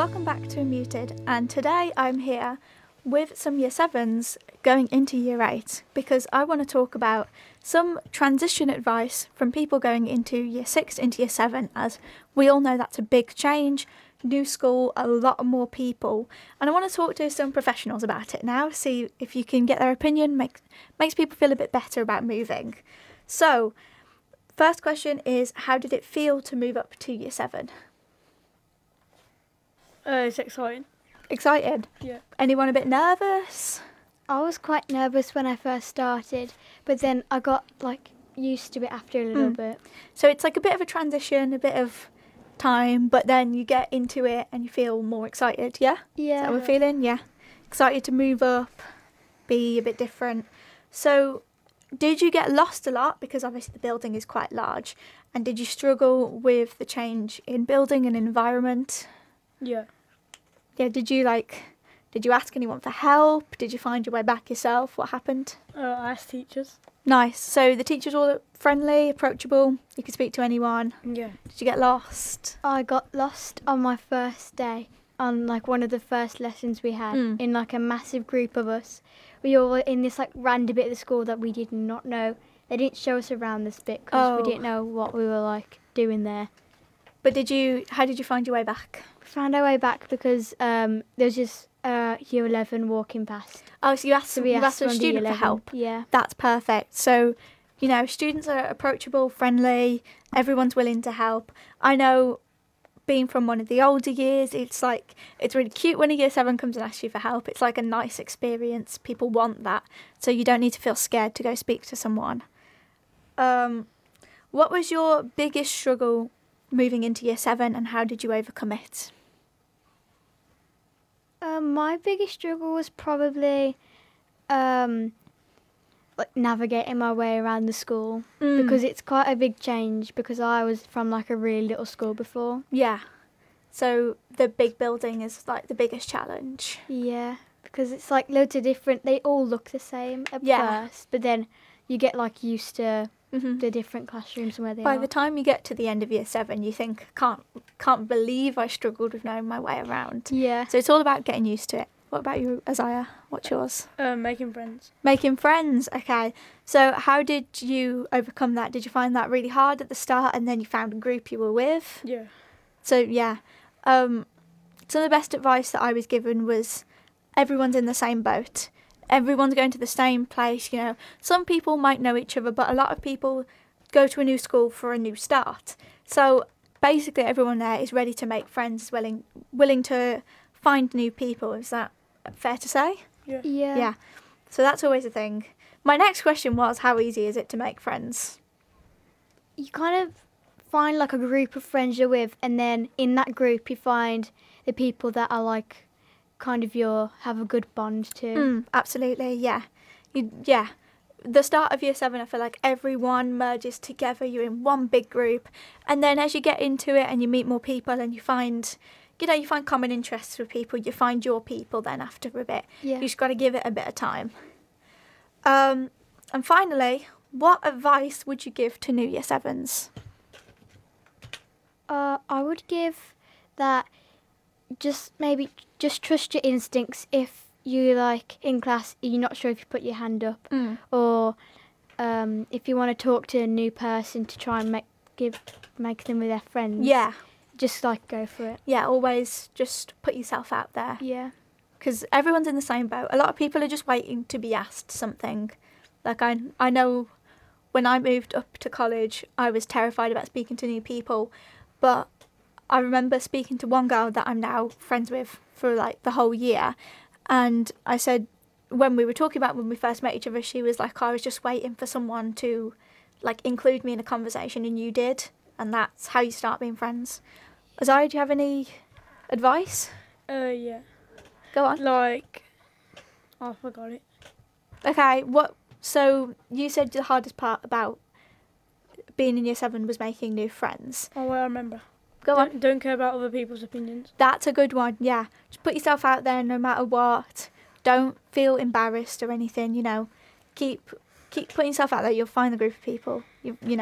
welcome back to Unmuted, and today I'm here with some Year 7s going into Year 8 because I want to talk about some transition advice from people going into Year 6 into Year 7, as we all know that's a big change, new school, a lot more people, and I want to talk to some professionals about it now, see if you can get their opinion, makes people feel a bit better about moving. So, first question is, how did it feel to move up to Year 7? It's exciting. Excited? Yeah. Anyone a bit nervous? I was quite nervous when I first started, but then I got used to it after a little bit. So it's like a bit of a transition, a bit of time, but then you get into it and you feel more excited, yeah? Is Yeah. that what we're feeling? Yeah. Excited to move up, be a bit different. So did you get lost a lot? Because obviously the building is quite large. And did you struggle with the change in building and environment? Yeah. Yeah, did you ask anyone for help? Did you find your way back yourself? What happened? I asked teachers. Nice. So the teachers were friendly, approachable. You could speak to anyone. Yeah. Did you get lost? I got lost on my first day on one of the first lessons we had in a massive group of us. We all were in this random bit of the school that we did not know. They didn't show us around this bit because we didn't know what we were doing there. But how did you find your way back? We found our way back because there was just Year 11 walking past. Oh, so you asked So we a asked from the student for 11. help. Yeah. That's perfect. So, students are approachable, friendly, everyone's willing to help. I know, being from one of the older years, it's really cute when a Year 7 comes and asks you for help. It's like a nice experience. People want that. So you don't need to feel scared to go speak to someone. What was your biggest struggle moving into Year 7 and how did you overcome it? My biggest struggle was probably navigating my way around the school because it's quite a big change because I was from a really little school before. Yeah. So the big building is the biggest challenge. Yeah, because it's loads of different, they all look the same at first, but then you get used to the different classrooms and where they are. By the time you get to the end of Year 7, you think, can't believe I struggled with knowing my way around. Yeah. So it's all about getting used to it. What about you, Isaiah? What's yours? Making friends. Making friends, okay. So how did you overcome that? Did you find that really hard at the start and then you found a group you were with? Yeah. So, yeah. Some of the best advice that I was given was everyone's in the same boat. Everyone's going to the same place, Some people might know each other, but a lot of people go to a new school for a new start. So basically everyone there is ready to make friends, willing to find new people. Is that fair to say? Yeah. Yeah. So that's always a thing. My next question was, how easy is it to make friends? You kind of find a group of friends you're with, and then in that group you find the people that are kind of have a good bond to. Absolutely, yeah. The start of Year 7, I feel like everyone merges together, you're in one big group, and then as you get into it and you meet more people and you find common interests with people, you find your people then after a bit. Yeah. You just got to give it a bit of time. And finally, what advice would you give to new Year 7s? I would give that just trust your instincts. If you in class you're not sure if you put your hand up, or if you want to talk to a new person to try and make them with their friends. Yeah. Just go for it. Yeah, always just put yourself out there. Yeah. Because everyone's in the same boat. A lot of people are just waiting to be asked something. I know when I moved up to college, I was terrified about speaking to new people. But I remember speaking to one girl that I'm now friends with for the whole year. And I said, when we were talking about when we first met each other, she was like, I was just waiting for someone to include me in a conversation, and you did. And that's how you start being friends. Isaiah, do you have any advice? Yeah. Go on. I forgot it. Okay, so you said the hardest part about being in Year 7 was making new friends. Oh, well, I remember. Go on. Don't care about other people's opinions. That's a good one, yeah. Just put yourself out there no matter what. Don't feel embarrassed or anything, Keep putting yourself out there. You'll find the group of people,